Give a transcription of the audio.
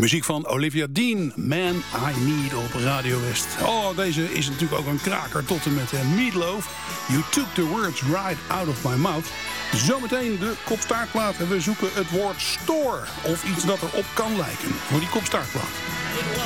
Muziek van Olivia Dean, Man I Need op Radio West. Oh, deze is natuurlijk ook een kraker tot en met Meatloaf. You took the words right out of my mouth. Zometeen de kopstaartplaat en we zoeken het woord store. Of iets dat erop kan lijken voor die kopstaartplaat.